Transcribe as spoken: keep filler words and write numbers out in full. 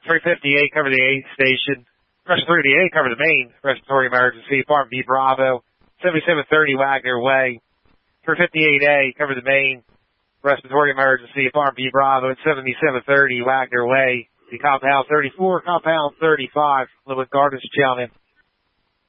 three fifty-eight, cover the eighth station. Russia three eighty-eight, cover the main respiratory emergency, Apartment B Bravo, seventy-seven thirty Wagner Way. three fifty-eight A, cover the main respiratory emergency, Apartment B Bravo, at seventy-seven thirty Wagner Way. The compound thirty-four, compound thirty-five, Limit Gardens Challenge.